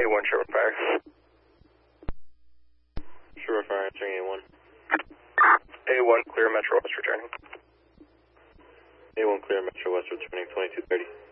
A1 Sherwood Fire. Sherwood Fire answering A1. A1 clear Metro West returning. A1 clear Metro West returning 2230.